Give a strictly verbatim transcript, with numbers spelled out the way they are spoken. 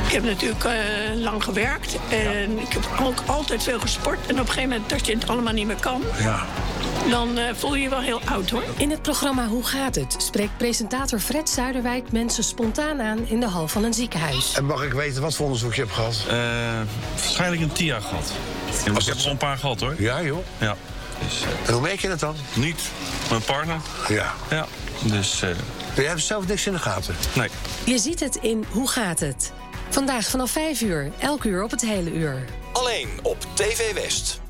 Ik heb natuurlijk uh, lang gewerkt en ja. ik heb ook altijd veel gesport. En op een gegeven moment, dat je het allemaal niet meer kan, ja. dan uh, voel je je wel heel oud, hoor. In het programma Hoe gaat het? Spreekt presentator Fred Zuiderwijk mensen spontaan aan in de hal van een ziekenhuis. En mag ik weten wat voor onderzoek je hebt gehad? Uh, waarschijnlijk een T I A gehad. Ik heb er al een paar gehad, hoor. Ja, joh. Ja. Dus, uh, en hoe merk je het dan? Niet. Mijn partner. Ja. Ja. Dus... Uh, je hebt zelf niks in de gaten? Nee. Je ziet het in Hoe gaat het? Vandaag vanaf vijf uur, elk uur op het hele uur. Alleen op T V West.